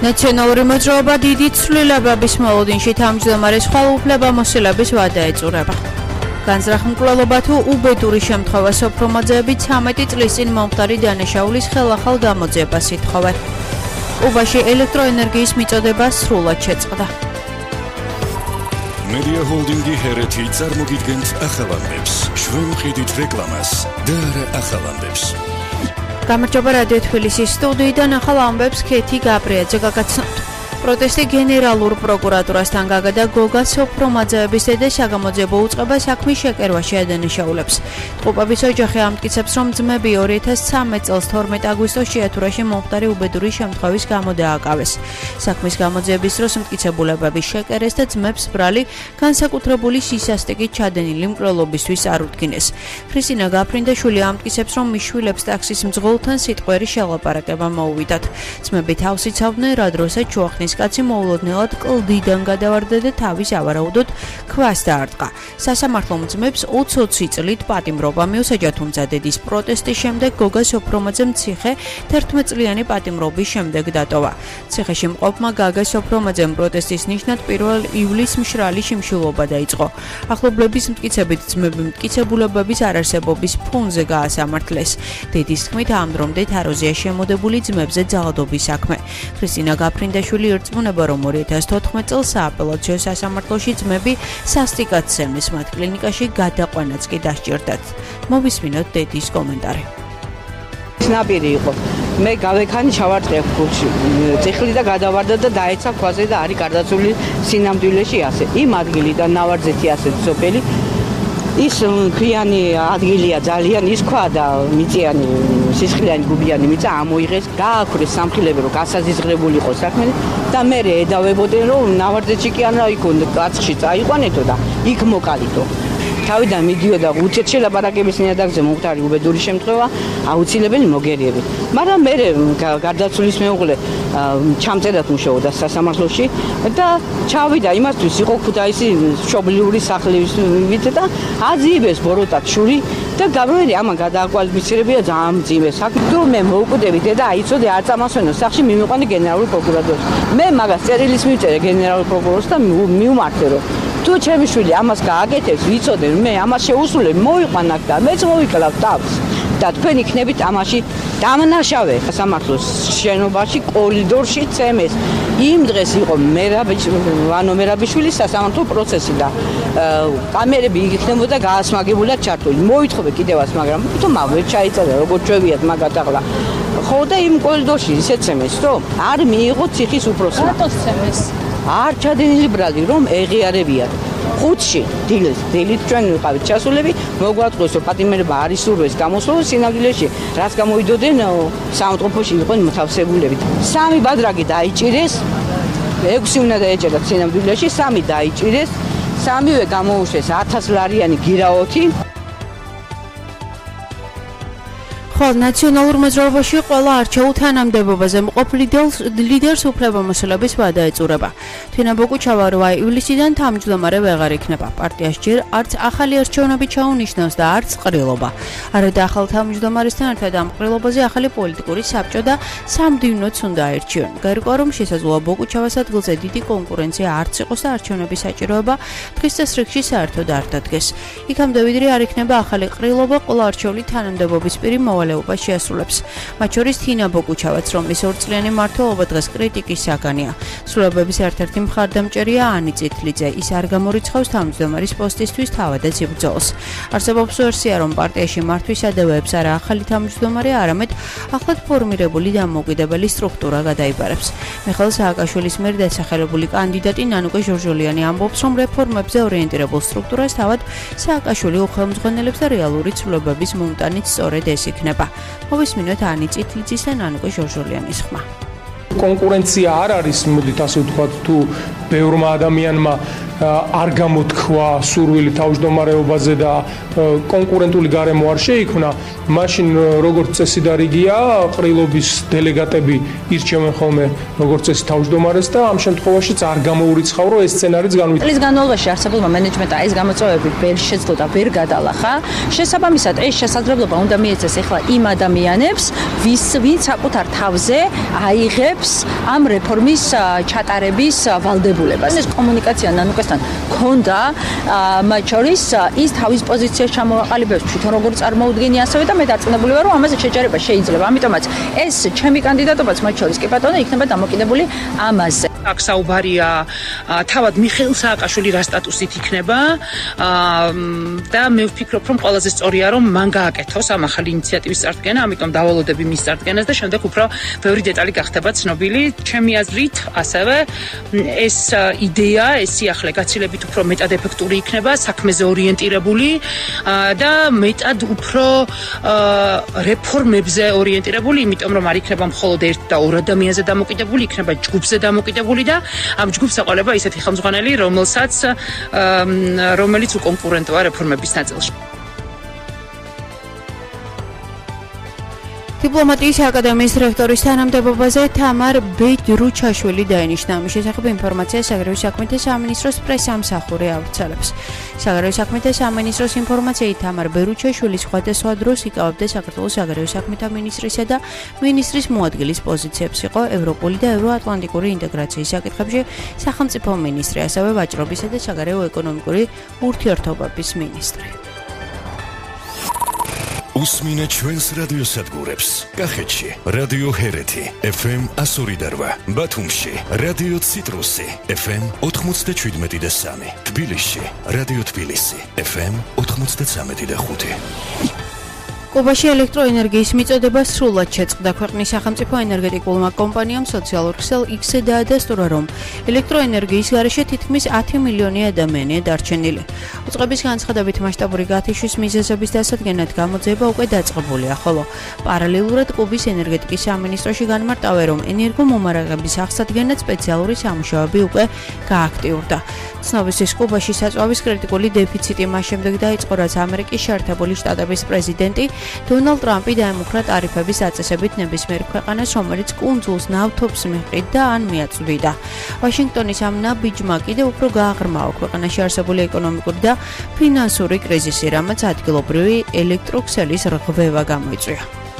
ნაციონალური მოძრაობა დიდი ცვლილებების მოლოდინში თავმჯდომარის ხვალუფლებამოსილების ვადა ეწურება. განზრახ მკვლელობა თუ უბედური შემთხვევა სოფრო მოძეები 13 წლის წინ მომხდარი დანაშაულის ხელახალ გამოძიებას ითხოვენ. ყუბაში ელექტროენერგიის მიწოდება სრულად შეწყდა. Media Holding-ი ჰერეთი წარმოგიდგენთ ახალამდებს, შვენყიდით რეკლამას და არა ახალამდებს. გამარჯობა რადიო თბილისის სტუდიიდან ახალ ამბებს ქეთი გაბრიაძე გაგაცნობთ. პროტესტი გენერალურ პროკურატურასთან გაგადა გოგა სოფრო მოძეების დედა საგამოძიებო უწყება საქმის შეკერვაში ადანაშაულებს. ტყუპების ოჯახი ამტკიცებს, რომ ძმები 2013 წელს 12 აგვისტოს შეათურაში მომხდარი უბედური შემთხვევის გამო დააკავეს. საქმის გამოძიების დროს მტკიცებულებები შეკერეს და ძმებს ბრალი განსაკუთრებული სისასტიკით ჩადენილი მკვლელობისთვის არ უდგინეს. ქრისტინა გაფრინდაშვილი ამტკიცებს, რომ მის შვილებს ტაქსის მძღოლთან სიტყვიერი შელაპარაკება მოუვიდათ. ძმები თავს იცავდნენ, რა დროსაც ჩუახნის კაცი მოულოდნელად კლდიდან გადავარდა და თავის ავარაუდოდ ქვას დაარტყა. სასამართლომ ძმებს 20 წლით პატიმრობა მიუსაჯა, თუმცა დედის პროტესტის შემდეგ გოგა სოფრომაძემ ციხე 11 წლიანი პატიმრობის შემდეგ დატოვა. ციხეში მყოფმა გაგა სოფრომაძემ პროტესტის ნიშნად 1 ივლისს მშრალი შიმშილობა დაიწყო. ახლობლების მტკიცებით ძმები მტკიცებულებების არარსებობის ფონზე გაასამართლეს. დედის თქმით, ამ დრომდე თაროზეა შემოდებული ძმებზე ძალადობის საქმე. ქრისტინა გაფრინდაშვილი ირწმუნება, რომ 2014 წელს სააპელაციო სასამართლოში ძმები სასტიკად სცემეს, მათ კლინიკაში გადაყვანაც კი დასჭირდათ. მოვისმინოთ დედის კომენტარი. ნაპირი იყო. მე გავექანი ჩავარდყე გულში. წიხლი და გადავარდა და დაეცა ქვაზე და არის გარდაცვლილი სინამდვილეში ასე. იმ ადგილიდან ნავარძეთი ასე სოფელი ის ქვიანი ადგილია ძალიან, ის ქვა და მიწიანი სისხლიანი გუბიანი მიწა ამოიღეს, გააქრეს სამხილები, რომ გასაზიზღრებული იყო საქმე და მე ედავებოდნენ, რომ ნავარძეთში კი არა იქ კაცხში წაიყვანეთო და იქ მოკალითო. თავიდან მიდიოდა უცეთ შელაპარაკების ნიადაგზე მომხდარი უბედური შემთხვევა, აუცილებელი მოგერიებით. მაგრამ მე გარდაცვლის მეუღლე ჩამწერად მუშაობდა სასამართლოში და ჩავიდა იმასთვის იყო ქუთაისი მშობლიური სახლივით და აძიებეს ბოროტად შური და გაბრუნდი ამან გადააკვალიფიცირებია ძალიან მძიმე საქმე. თუ მე მოვკვდები დედა აიცოდე არ წამასვენო სახში მიმიყვანე გენერალურ პროკურატურას. მე მაგას წერილის მივწერე გენერალურ პროკურორს და მივმართე რომ თუ ჩემი შვილი ამას გააკეთებს, ვიცოდე მე ამას შეუსრულებ, მოვიყვან აქ და მეც მოვიკლავ თავს და თქვენ იქნებით ამაში დამნაშავე. სასამართლოს შენობაში კორიდორში წემეს. იმ დღეს იყო მერაბიშვილის სასამართლო პროცესი და კამერები იქნებოდა გაასმაგებულად ჩართული. მოითხოვე კიდევაც, მაგრამ თვითონ ვერ ჩაიწერა, როგორ ჩვევიათ მაგათ ახლა. ხო და იმ კორიდორში ისე წემეს, რომ არ მიიღო ციხის უფროსმა. რატო წემეს? არ ჩადენილი ბრალი რომ ეღიარებიათ. ხუთში დილით ჩვენ ვიყავით ჩასულები, მოგვაწყვეს რომ პატიმრობა არ ისურვეს გამოსვლას სინამდვილეში, რაც გამოიდოდნენ საავადმყოფოში იყვნენ მოთავსებულები. 3 ბადრაგი დაიჭირეს, 6 უნდა დაეჭერათ სინამდვილეში, 3 დაიჭირეს, 3-ვე გამოუშვეს 1000 ლარიანი გირაოთი. ხო, ნაციონალურ მოძრაობაში ყველა არჩეულ თანამდებობაზე მყოფ ლიდერს უფლებამოსილების ვადა ეწურება. თინა ბოკუჩავა 8 ივლისიდან თავმჯდომარე ვეღარ იქნება. პარტიას ჯერ არც ახალი არჩევნები ჩაუნიშნავს და არც ყრილობა. არადა ახალ თავმჯდომარესთან ერთად ამ ყრილობაზე ახალი პოლიტიკური საბჭო და სამდივნოც უნდა აირჩიონ. გაირკვა, რომ შესაძლოა ბოკუჩავას ადგილზე დიდი კონკურენცია არც იყოს და არჩევნების საჭიროება დღის წესრიგში საერთოდ არ დადგეს. იქამდე ვიდრე არ იქნება ახალი ყრილობა, ყველა არჩეული თანამდებობის პირი მოვალეობას შეასრულებს. მათ შორის თინა ბოკუჩავაც, რომლის 2 წლიანი მმართველობა დღეს კრიტიკის საგანია. სრულებების ერთ-ერთი მხარდამჭერია ანი წითლიძე. ის არ გამორიცხავს თავმჯდომარის პოსტისთვის თავადაც იბრძოლს. არსებობს ვერსია, რომ პარტიაში მართვის ადევებს არა ახალი თავმჯდომარე, არამედ ახლად ფორმირებული დამოუკიდებელი სტრუქტურა გადაიბარებს. მიხეილ სააკაშვილის მიერ დასახელებული კანდიდატი ნანუკა ჟორჟოლიანი ამბობს, რომ რეფორმებზე ორიენტირებულ სტრუქტურას თავად სააკაშვილი უხელმძღვანელებს და რეალური ცვლილებების მომტანიც სწორედ ეს იქნება. მოვისმინოთ ანი წითლიძის და ნანუკა ჟორჟოლიანის ხმა. კონკურენცია არ არის, მოდით ასე ვთქვათ, თუ ბევრმა ადამიანმა არ გამოთქვა სურვილი თავმჯდომარეობაზე და კონკურენტული გარემო არ შეიქმნა, მაშინ როგორც წესი და რიგია, ყრილობის დელეგატები ირჩევენ ხოლმე როგორც წესი თავმჯდომარეს და ამ შემთხვევაშიც არ გამოურიცხავ, რომ ეს სცენარიც განვითარდება. წლის განმავლობაში არსებულმა მენეჯმენტმა ეს გამოწვევები ვერ შეძლო და ვერ გადალახა. შესაბამისად, ეს შესაძლებლობა უნდა მიეცეს ახლა იმ ადამიანებს, ვინც საკუთარ თავზე აიღებს ამ რეფორმის ჩატარების ვალდებულებას. ეს კომუნიკაცია ნანუკასთან ქონდა, მათ შორის ის თავის პოზიციას ჩამოაყალიბებს თვითონ როგორ წარმოუდგენია, ასევე და მე დარწმუნებული ვარ, რომ ამაზე შეჯერება შეიძლება. ამიტომაც ეს ჩემი კანდიდატობაც მათ შორის კი ბატონო იქნება დამოკიდებული ამაზე. აქ საუბარია თავად მიხეილ სააკაშვილი რა სტატუსით იქნება და მე ვფიქრობ, რომ ყველაზე სწორია, რომ მან გააკეთოს ამ ახალი ინიციატივის წარდგენა, ამიტომ დავალოდები მის წარდგენას და შემდეგ უფრო ბევრი დეტალი გახდება ცნობილი. ჩემი აზრით, ასევე ეს იდეა, ეს სიახლე გაცილებით უფრო მეტად ეფექტური იქნება, საქმეზე ორიენტირებული და მეტად უფრო რეფორმებზე ორიენტირებული, იმიტომ რომ არ იქნება მხოლოდ ერთ და ორ ადამიანზე დამოკიდებული, იქნება ჯგუფზე დამოკიდებული და ამ ჯგუფს ეყოლება ისეთი ხელმძღვანელი, რომელიც უკონკურენტოა რეფორმების ნაწილში. დიპლომატიის აკადემიის რექტორის თანამდებობაზე თამარ ბეჯრუჩაშვილი დაინიშნა. ამის შესახებ ინფორმაცია საგარეო საქმეთა სამინისტროს პრესამსახური ავრცელებს. საგარეო საქმეთა სამინისტროს ინფორმაციით თამარ ბეჯრუჩაშვილი სხვადასხვა დროს იკავებდა საქართველოს საგარეო საქმეთა მინისტრისა და მინისტრის მოადგილის პოზიციებს. იყო ევროპული და ევროატლანტიკური ინტეგრაციის საკითხებში სახელმწიფო მინისტრი, ასევე ვაჭრობისა და საგარეო ეკონომიკური ურთიერთობების მინისტრი. უსმინეთ ჩვენს რადიოსადგურებს. კახეთში რადიო ჰერეთი FM 102.8, ბათუმში რადიო ციტრუსი FM 97.3, თბილისში რადიო თბილისი FM 93.5. კუბაში ელექტროენერგიის მიწოდება სრულად შეწყდა. ქვეყნის სახელმწიფო ენერგეტიკულმა კომპანიამ სოციალურ ქსელ X-ზე დაადასტურა, რომ ელექტროენერგიის გარეშე თითქმის 10 მილიონი ადამიანია დარჩენილი. უწყების განცხადებით მასშტაბური გათიშვის მიზეზების დასადგენად გამოძიება უკვე დაწყებულია, ხოლო პარალელურად კუბის ენერგეტიკის სამინისტროში განმარტავენ, რომ ენერგომომარაგების აღსადგენად სპეციალური სამუშაოები უკვე გააქტიურდა. ცნობისთვის კუბაში საწვავის კრიტიკული დეფიციტი მას შემდეგ დაიწყო, რაც ამერიკის შეერთებული შტატების პრეზიდენტი დონალდ ტრამპი დაემუქრა ტარიფების დაწესებით ნებისმიერ ქვეყანას, რომელიც კუნძულს ნავთობს მიჰყიდდა ან მიაწვდიდა. ვაშინგტონის ამ ნაბიჯმა კიდევ უფრო გააღრმავა ქვეყანაში არსებული ეკონომიკური და ფინანსური კრიზისი, რამაც ადგილობრივი ელექტროქსელის რღვევა გამოიწვია.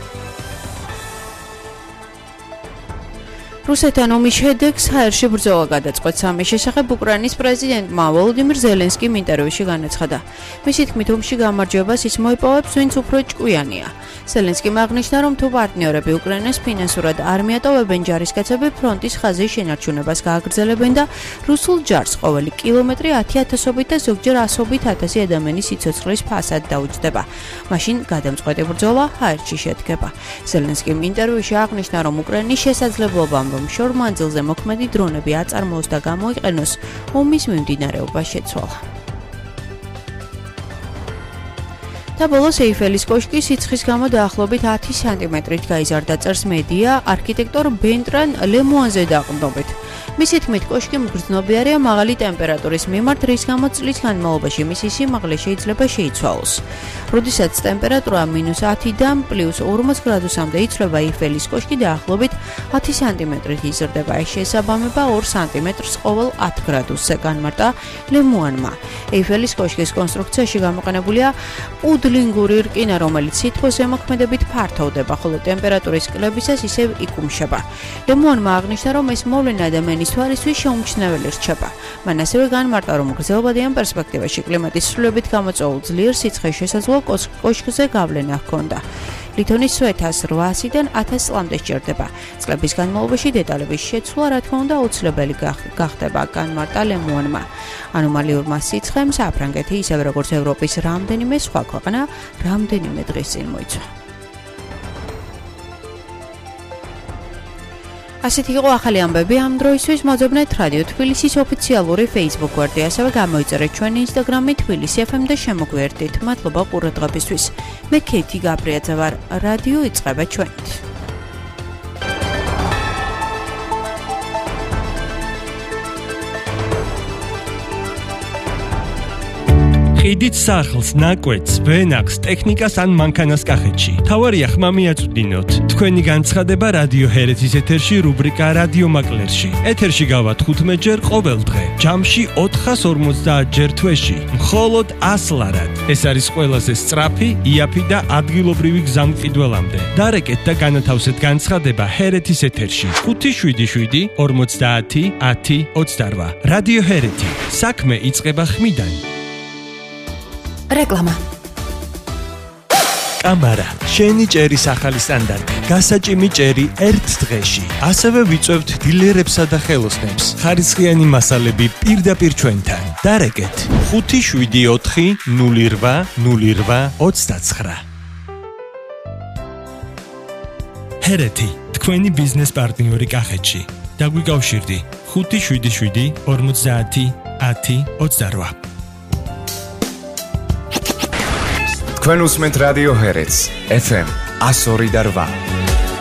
რუსეთთან ომის შედეგს ჰაერში ბრძოლა გადაწყვეტს. ამის შესახებ უკრაინის პრეზიდენტმა ვოლოდიმირ ზელენსკიმ ინტერვიუში განაცხადა. მისი თქმით, ომში გამარჯვებას ის მოიპოვებს, ვინც უფრო ჭკვიანია. ზელენსკიმ აღნიშნა, რომ თუ პარტნიორები უკრაინას ფინანსურად არ მიატოვებენ, ჯარისკაცები ფრონტის ხაზის შენარჩუნებას გააგრძელებენ და რუსულ ჯარს ყოველი კილომეტრი 10,000-ობით და ზოგჯერ 100,000 ადამიანის სიცოცხლის ფასად დაუჯდება. მაშინ გადამწყვეტი ბრძოლა ჰაერში შედგება. ზელენსკიმ ინტერვიუში აღნიშნა, რომ უკრაინის შესაძლებლობამ რომ შორ მანძილზე მოქმედი დრონები აწარმოოს და გამოიყენოს, ომის მიმდინარეობა შეცვალა. და ბოლოს ეიფელის კოშკი სიცხის გამო დაახლოებით 10 სანტიმეტრით გაიზარდა, წერს მედია არქიტექტორ ბენტრან ლემუანზე დაყრდნობით. მისი თქმით, კოშკი მგრძნობიარეა მაღალი ტემპერატურის მიმართ, რის გამო წლის განმავლობაში მისი სიმაღლე შეიძლება შეიცვალოს. როდესაც ტემპერატურა -10-დან +40 გრადუსამდე იცვლება, ეიფელის კოშკი დაახლოებით 10 სანტიმეტრით იზრდება. ეს შეესაბამება 2 სანტიმეტრს ყოველ 10 გრადუსზე, განმარტა ლემუანმა. ეიფელის კოშკის კონსტრუქციაში გამოყენებულია უდლინგური რკინა, რომელიც სითბოს ზემოქმედებით ფართოვდება, ხოლო ტემპერატურის კლებისას ისევ იკუმშება. ლემუანმა აღნიშნა, რომ ეს მოვლენა ადამიანის თვალისთვის შეუმჩნეველი რჩება. მან ასევე განმარტა, რომ გრძელვადიან პერსპექტივაში კლიმატის ცვლილებით გამოწვეულ ძლიერ სიცხეს შესაძლო კოშკზე გავლენა ჰქონდა. ლითონის სვეტას 800-დან 1000 წლამდე სჭირდება. წლების განმავლობაში დეტალების შეცვლა, რა თქმა უნდა, აუცილებელი გახდება, განმარტა ლემუანმა. ანომალიურმა სიცხემ საფრანგეთი, ისევე როგორც ევროპის რამდენიმე სხვა ქვეყანა, რამდენიმე დღის წინ მოიცვა. ასეთი იყო ახალი ამბები ამ დროისთვის. მოძებნეთ რადიო თბილისის ოფიციალური Facebook გვერდი, ასევე გამოიწერეთ ჩვენი Instagram-ი თბილისი FM და შემოგვიერთდით. მადლობა ყურადღებისთვის. მე ქეთი გაბრიაძე ვარ. რადიო იწყება ჩვენით. ყიდით სახლს, ნაკვეთს, ვენახს, ტექნიკას ან მანქანას კახეთში. თავარია ხმა მიაწვდინოთ. თქვენი განცხადება რადიო ჰერეთის ეთერში რუბრიკა რადიო მაკლერში. ეთერში გავა 15 ჯერ ყოველ დღე. ჯამში 450 ჯერ თვეში. მხოლოდ 100 ლარად. ეს არის ყველაზე სწრაფი, იაფი და ადგილობრივი გზა მყიდველამდე. დარეკეთ და განათავსეთ განცხადება ჰერეთის ეთერში. 577 50 10 28. რადიო ჰერეთი. საქმე იწყება ხმიდან. რეკლამა. კამარა, შენი ჭერის ახალი სტანდარტი. გასაჭიმი ჭერი ერთ დღეში. ასევე ვიწევთ დილერებსა და ხელოსნებს. ხარისხიანი მასალები პირდაპირ ჩვენთან. დარეკეთ 574 08 08 29. ჰერეთი, თქვენი ბიზნეს პარტნიორი კახეთში. დაგვიკავშირდი 577 50 10 28. თქვენ უსმენთ რადიო ჰერეთს FM 102.8.